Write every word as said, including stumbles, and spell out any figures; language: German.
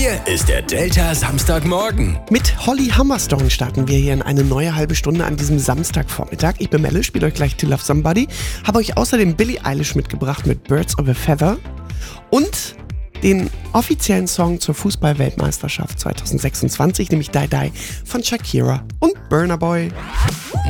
Hier ist der Delta Samstagmorgen. Mit Holly Humberstone starten wir hier in eine neue halbe Stunde an diesem Samstagvormittag. Ich bin Melle, spiele euch gleich To Love Somebody. Habe euch außerdem Billie Eilish mitgebracht mit Birds of a Feather und den offiziellen Song zur Fußball-Weltmeisterschaft zwanzig sechsundzwanzig, nämlich Die Die von Shakira und Burna Boy.